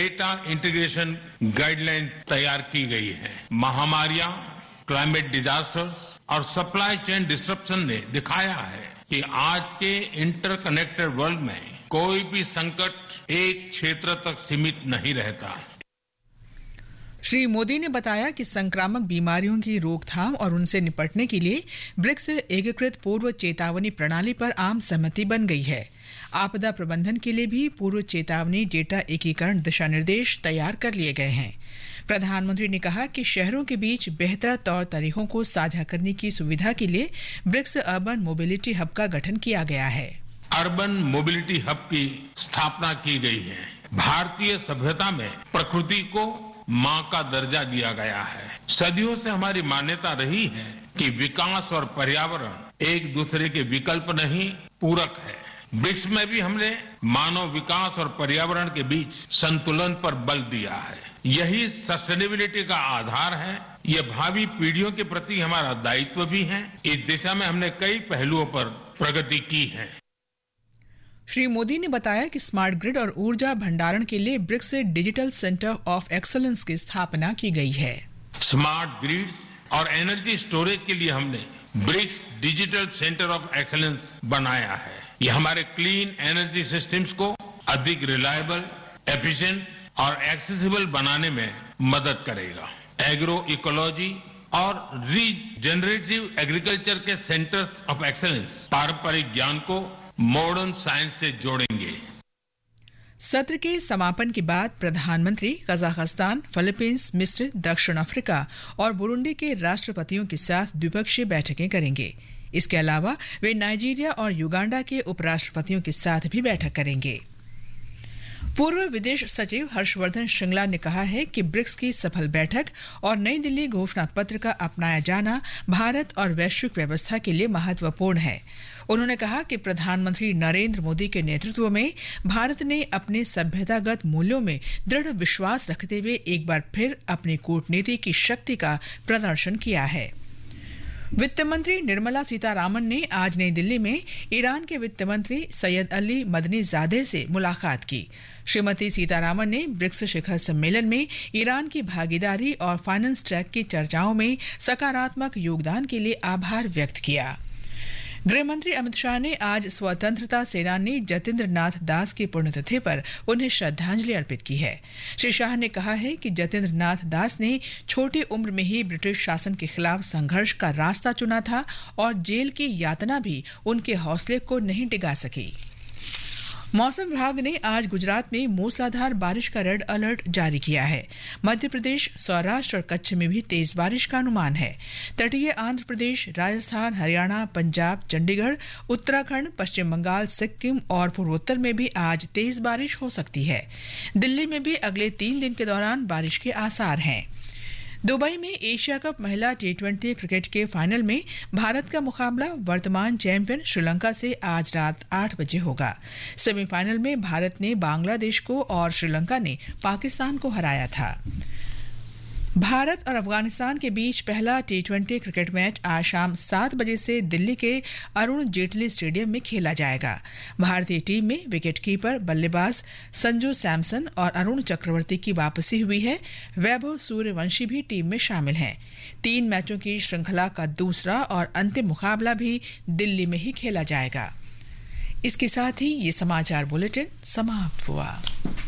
Data integration guideline तैयार की गई है। महामारियां, क्लाइमेट डिजास्टर्स और सप्लाई चेन डिसरप्शन ने दिखाया है कि आज के इंटरकनेक्टेड वर्ल्ड में कोई भी संकट एक क्षेत्र तक सीमित नहीं रहता। श्री मोदी ने बताया कि संक्रामक बीमारियों की रोकथाम और उनसे निपटने के लिए ब्रिक्स एकीकृत पूर्व चेतावनी प्रणाली पर आम सहमति बन गई है। आपदा प्रबंधन के लिए भी पूर्व चेतावनी डेटा एकीकरण दिशा निर्देश तैयार कर लिए गए हैं। प्रधानमंत्री ने कहा कि शहरों के बीच बेहतर तौर तरीकों को साझा करने की सुविधा के लिए ब्रिक्स अर्बन मोबिलिटी हब का गठन किया गया है। अर्बन मोबिलिटी हब की स्थापना की गई है। भारतीय सभ्यता में प्रकृति को मां का दर्जा दिया गया है। सदियों से हमारी मान्यता रही है कि विकास और पर्यावरण एक दूसरे के विकल्प नहीं, पूरक है। ब्रिक्स में भी हमने मानव विकास और पर्यावरण के बीच संतुलन पर बल दिया है। यही सस्टेनेबिलिटी का आधार है। ये भावी पीढ़ियों के प्रति हमारा दायित्व भी है। इस दिशा में हमने कई पहलुओं पर प्रगति की है। श्री मोदी ने बताया कि स्मार्ट ग्रिड और ऊर्जा भंडारण के लिए BRICS digital centre of excellence की स्थापना की गई है। स्मार्ट ग्रिड्स और एनर्जी स्टोरेज के लिए हमने BRICS digital centre of excellence बनाया है। ये हमारे क्लीन एनर्जी सिस्टम्स को अधिक रिलायबल, एफिशिएंट और एक्सेसिबल बनाने में मदद करेगा। एग्रो इकोलॉजी और रीजेनरेटिव एग्रीकल्चर के सेंटर्स ऑफ एक्सीलेंस पारंपरिक ज्ञान को मॉडर्न साइंस से जोड़ेंगे। सत्र के समापन के बाद प्रधानमंत्री कजाकिस्तान, फिलीपींस, मिस्र, दक्षिण अफ्रीका और बुरुंडी के राष्ट्रपतियों के साथ द्विपक्षीय बैठकें करेंगे। इसके अलावा वे नाइजीरिया और युगांडा के उपराष्ट्रपतियों के साथ भी बैठक करेंगे। पूर्व विदेश सचिव हर्षवर्धन श्रृंगला ने कहा है कि ब्रिक्स की सफल बैठक और नई दिल्ली घोषणा पत्र का अपनाया जाना भारत और वैश्विक व्यवस्था के लिए महत्वपूर्ण है। उन्होंने कहा कि प्रधानमंत्री नरेंद्र मोदी के नेतृत्व में भारत ने अपने सभ्यतागत मूल्यों में दृढ़ विश्वास रखते हुए एक बार फिर अपनी कूटनीति की शक्ति का प्रदर्शन किया है। वित्त मंत्री निर्मला सीतारामन ने आज नई दिल्ली में ईरान के वित्त मंत्री सैयद अली मदनीजादे से मुलाकात की। श्रीमती सीतारामन ने ब्रिक्स शिखर सम्मेलन में ईरान की भागीदारी और फाइनेंस ट्रैक की चर्चाओं में सकारात्मक योगदान के लिए आभार व्यक्त किया। गृहमंत्री अमित शाह ने आज स्वतंत्रता सेनानी जतेंद्र नाथ दास की पुण्यतिथि पर उन्हें श्रद्धांजलि अर्पित की है। श्री शाह ने कहा है कि जतेंद्र नाथ दास ने छोटी उम्र में ही ब्रिटिश शासन के खिलाफ संघर्ष का रास्ता चुना था और जेल की यातना भी उनके हौसले को नहीं डिगा सकी। मौसम विभाग ने आज गुजरात में मूसलाधार बारिश का रेड अलर्ट जारी किया है। मध्य प्रदेश, सौराष्ट्र और कच्छ में भी तेज बारिश का अनुमान है। तटीय आंध्र प्रदेश, राजस्थान, हरियाणा, पंजाब, चंडीगढ़, उत्तराखंड, पश्चिम बंगाल, सिक्किम और पूर्वोत्तर में भी आज तेज बारिश हो सकती है। दिल्ली में भी अगले 3 दिन के दौरान बारिश के आसार हैं। दुबई में एशिया कप महिला T20 क्रिकेट के फाइनल में भारत का मुकाबला वर्तमान चैंपियन श्रीलंका से आज रात 8 बजे होगा। सेमीफाइनल में भारत ने बांग्लादेश को और श्रीलंका ने पाकिस्तान को हराया था। भारत और अफगानिस्तान के बीच पहला T20 क्रिकेट मैच आज शाम 7 बजे से दिल्ली के अरुण जेटली स्टेडियम में खेला जाएगा। भारतीय टीम में विकेटकीपर, बल्लेबाज संजू सैमसन और अरुण चक्रवर्ती की वापसी हुई है। वैभव सूर्यवंशी भी टीम में शामिल हैं। 3 मैचों की श्रृंखला का दूसरा और अंतिम मुकाबला भी दिल्ली में ही खेला जाएगा। इसके साथ ही ये समाचार बुलेटिन समाप्त हुआ।